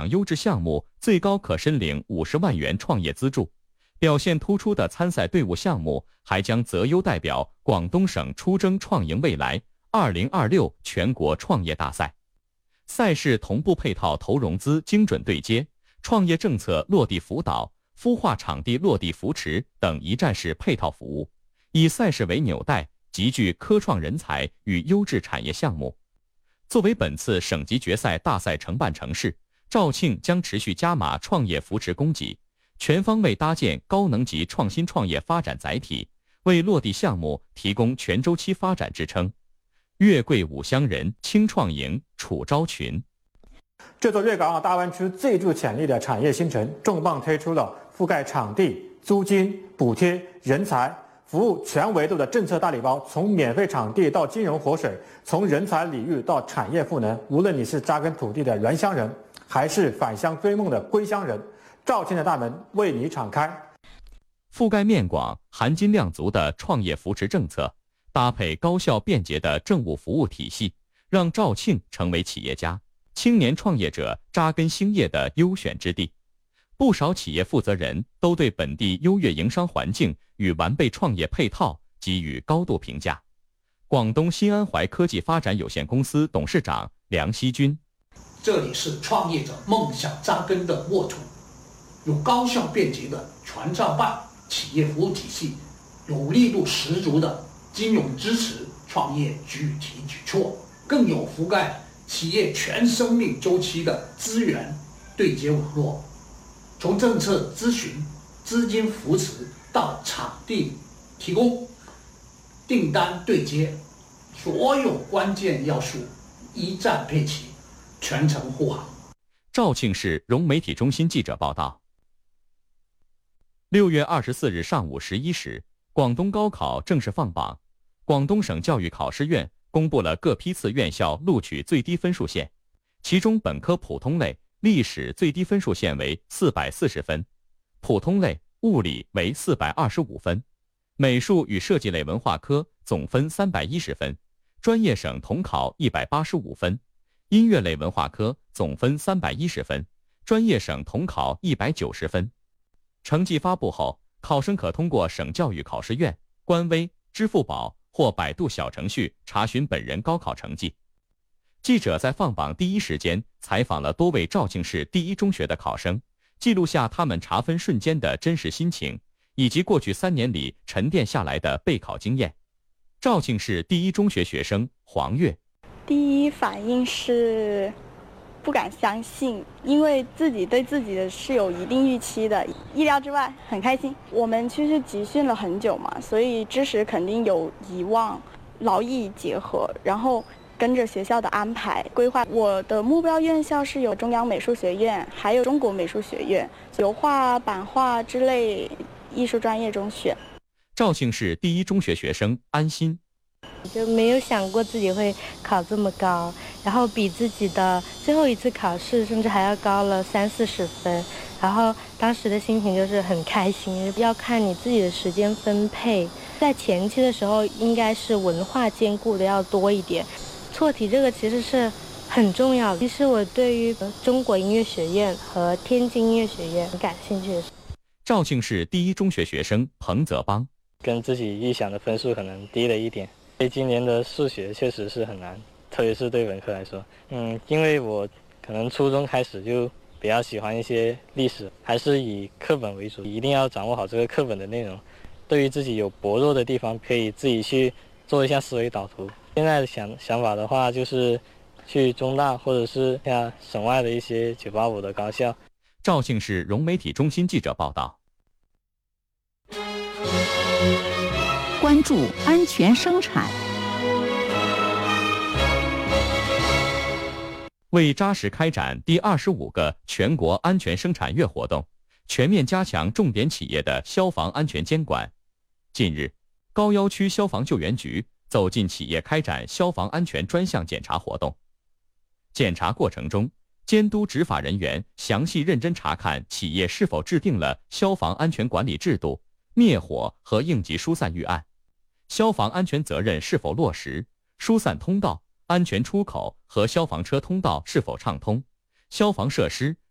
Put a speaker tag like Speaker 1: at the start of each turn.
Speaker 1: 奖优质项目最高可申领50万元创业资助。表现突出的参赛队伍项目还将择优代表广东省出征创盈未来2026全国创业大赛。赛事同步配套投融资精准对接、创业政策落地辅导、孵化场地落地扶持等一站式配套服务，以赛事为纽带，集聚科创人才与优质产业项目。作为本次省级决赛大赛承办城市，肇庆将持续加码创业扶持供给，全方位搭建高能级创新创业发展载体，为落地项目提供全周期发展支撑。粤桂五乡人青创营楚昭群。
Speaker 2: 这座粤港澳大湾区最具潜力的产业新城，重磅推出了覆盖场地、租金、补贴、人才、服务全维度的政策大礼包，从免费场地到金融活水，从人才领域到产业赋能，无论你是扎根土地的原乡人，还是返乡追梦的归乡人，肇庆的大门为你敞开。
Speaker 1: 覆盖面广、含金量足的创业扶持政策，搭配高效便捷的政务服务体系，让肇庆成为企业家、青年创业者扎根兴业的优选之地。不少企业负责人都对本地优越营商环境与完备创业配套给予高度评价。广东新安淮科技发展有限公司董事长梁希军：
Speaker 3: 这里是创业者梦想扎根的沃土，有高效便捷的全照办企业服务体系，有力度十足的金融支持创业具体举措，更有覆盖企业全生命周期的资源对接网络，从政策咨询、资金扶持到场地提供、订单对接，所有关键要素一站配齐，全程护航。
Speaker 1: 肇庆市融媒体中心记者报道：6月24日上午11时，广东高考正式放榜。广东省教育考试院公布了各批次院校录取最低分数线，其中本科普通类、历史最低分数线为440分，普通类、物理为425分，美术与设计类文化科总分310分，专业省统考185分，音乐类文化科总分310分，专业省统考190分。成绩发布后，考生可通过省教育考试院官微、支付宝或百度小程序查询本人高考成绩。记者在放榜第一时间采访了多位肇庆市第一中学的考生，记录下他们查分瞬间的真实心情，以及过去3年里沉淀下来的备考经验。肇庆市第一中学学生黄月：
Speaker 4: 第一反应是不敢相信，因为自己对自己的是有一定预期的，意料之外，很开心。我们其实集训了很久嘛，所以知识肯定有遗忘，劳逸结合，然后跟着学校的安排规划。我的目标院校是有中央美术学院，还有中国美术学院，油画、版画之类艺术专业中选。
Speaker 1: 肇庆市第一中学学生安心：
Speaker 5: 就没有想过自己会考这么高，然后比自己的最后一次考试甚至还要高了30-40分，然后当时的心情就是很开心。要看你自己的时间分配，在前期的时候应该是文化兼顾的要多一点，错题这个其实是很重要的。其实我对于中国音乐学院和天津音乐学院很感兴趣。
Speaker 1: 肇庆市第一中学学生彭泽邦：
Speaker 6: 跟自己预想的分数可能低了一点，因为今年的数学确实是很难，特别是对本科来说。因为我可能初中开始就比较喜欢一些历史，还是以课本为主，一定要掌握好这个课本的内容。对于自己有薄弱的地方，可以自己去做一下思维导图。现在的想法的话，就是去中大或者是像省外的一些985的高校。
Speaker 1: 肇庆市融媒体中心记者报道。
Speaker 7: 关注安全生产。
Speaker 1: 为扎实开展第25个全国安全生产月活动，全面加强重点企业的消防安全监管。近日，高要区消防救援局走进企业开展消防安全专项检查活动。检查过程中，监督执法人员详细认真查看企业是否制定了消防安全管理制度、灭火和应急疏散预案，消防安全责任是否落实，疏散通道、安全出口和消防车通道是否畅通，消防设施